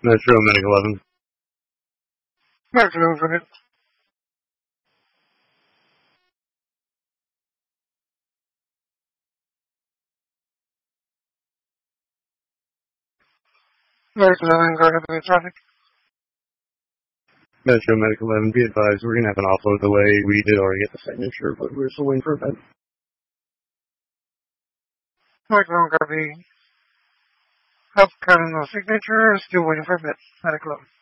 Metro Medic 11. Metro 11. Metro 11, go ahead with the traffic. Metro Medic 11, be advised, we're going to have an offload delay. We did already get the signature, but we're still waiting for a bed. Metro 11, copy. Help counting the signature, still waiting for a bed. Medic 11.